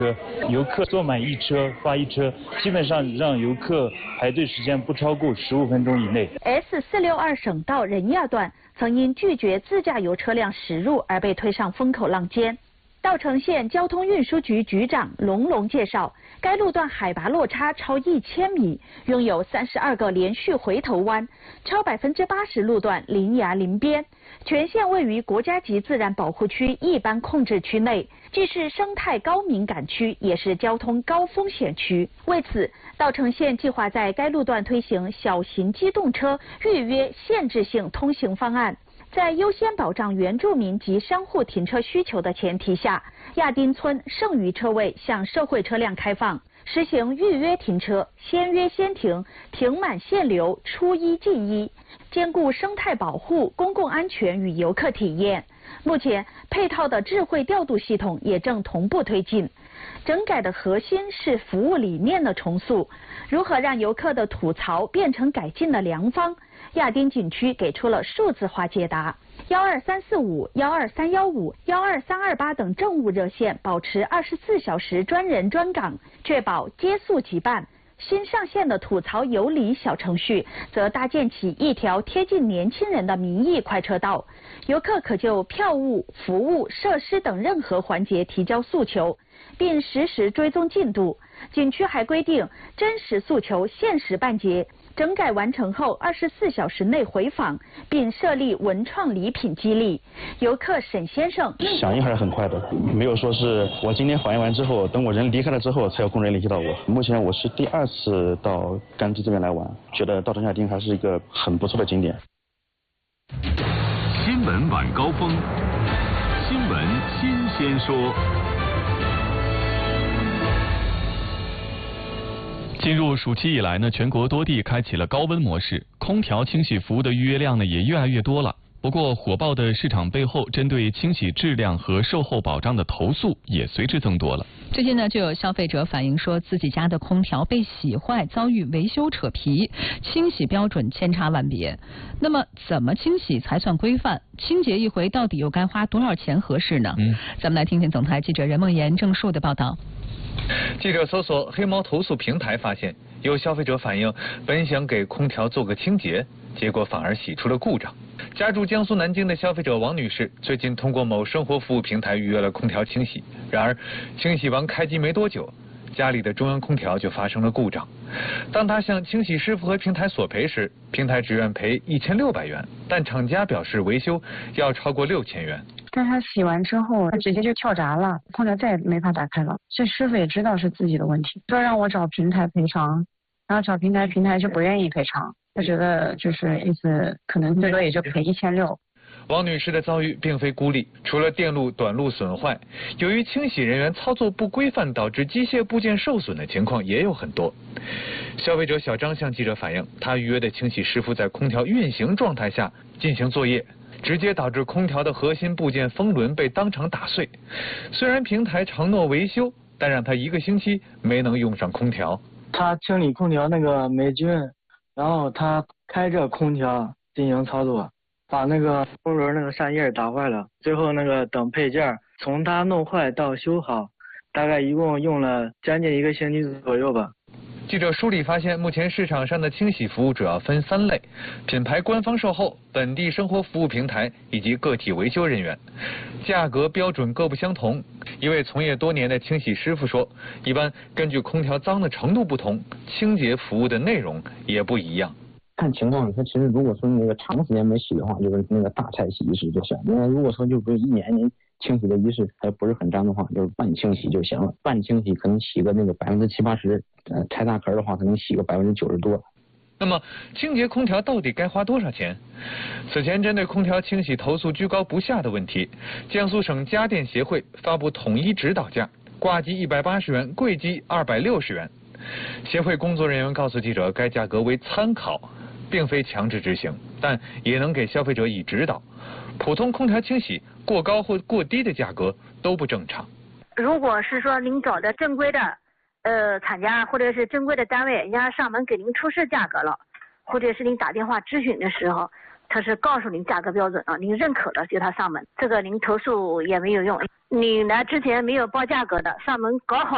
游客坐满一车发一车，基本上让游客排队时间不超过15分钟以内。 S462省道仁亚段曾因拒绝自驾游车辆驶入而被推上风口浪尖。稻城县交通运输局局长龙龙介绍，该路段海拔落差超1000米，拥有32个连续回头弯，超80%路段临崖临边。全县位于国家级自然保护区一般控制区内，既是生态高敏感区，也是交通高风险区。为此，稻城县计划在该路段推行小型机动车预约限制性通行方案。在优先保障原住民及商户停车需求的前提下，亚丁村剩余车位向社会车辆开放，实行预约停车，先约先停，停满限流，出一进一，兼顾生态保护、公共安全与游客体验。目前，配套的智慧调度系统也正同步推进。整改的核心是服务理念的重塑，如何让游客的吐槽变成改进的良方？亚丁景区给出了数字化解答，12345、12315、12328等政务热线保持24小时专人专岗，确保接速即办。新上线的吐槽有理小程序，则搭建起一条贴近年轻人的民意快车道，游客可就票务、服务、设施等任何环节提交诉求，并实时追踪进度。景区还规定，真实诉求限时办结。整改完成后24小时内回访，并设立文创礼品激励。游客沈先生响应还是很快的，没有说是我今天反映完之后，等我人离开了之后才有工人联系到我。目前我是第2次到甘孜这边来玩，觉得稻城亚丁还是一个很不错的景点。 新闻晚高峰，新闻新鲜说。 进入暑期以来呢，全国多地开启了高温模式，空调清洗服务的预约量呢也越来越多了。不过，火爆的市场背后，针对清洗质量和售后保障的投诉也随之增多了。 最近呢，就有消费者反映说，自己家的空调被洗坏，遭遇维修扯皮，清洗标准千差万别。那么，怎么清洗才算规范？清洁一回到底又该花多少钱合适呢？咱们来听听总台记者任梦妍、郑树的报道。 记者搜索黑猫投诉平台，发现有消费者反映，本想给空调做个清洁，结果反而洗出了故障。家住江苏南京的消费者王女士最近通过某生活服务平台预约了空调清洗，然而清洗完开机没多久，家里的中央空调就发生了故障。当她向清洗师傅和平台索赔时，平台只愿赔1600元，但厂家表示维修要超过6000元。 但他洗完之后，他直接就跳闸了，空调再也没法打开了。这师傅也知道是自己的问题，说让我找平台赔偿，然后找平台就不愿意赔偿，他觉得就是意思可能最多也就赔1600。 王女士的遭遇并非孤立，除了电路短路损坏，由于清洗人员操作不规范导致机械部件受损的情况也有很多。消费者小张向记者反映，他预约的清洗师傅在空调运行状态下进行作业，直接导致空调的核心部件风轮被当场打碎。虽然平台承诺维修，但让他1个星期没能用上空调。 他清理空调那个霉菌，然后他开着空调进行操作，把那个风轮那个扇叶打坏了。最后那个等配件从他弄坏到修好，大概一共用了将近1个星期左右吧。 记者梳理发现，目前市场上的清洗服务主要分3类：品牌官方售后、本地生活服务平台以及个体维修人员。价格标准各不相同。一位从业多年的清洗师傅说，一般根据空调脏的程度不同，清洁服务的内容也不一样。 看情况，它其实如果说那个长时间没洗的话，就是那个大拆洗仪式就行。那如果说就不是1年您清洗的仪式还不是很脏的话，就是半清洗就行了。半清洗可能洗个那个70-80%，拆大壳的话可能洗个90%多。 那么清洁空调到底该花多少钱？此前针对空调清洗投诉居高不下的问题，江苏省家电协会发布统一指导价，挂机180元，柜机260元。协会工作人员告诉记者，该价格为参考，并非强制执行，但也能给消费者以指导。普通空调清洗过高或过低的价格都不正常。 如果是说您找的正规的厂家或者是正规的单位，人家上门给您出示价格了，或者是您打电话咨询的时候，他是告诉您价格标准了，您认可了就他上门，这个您投诉也没有用。你来之前没有报价格的，上门搞好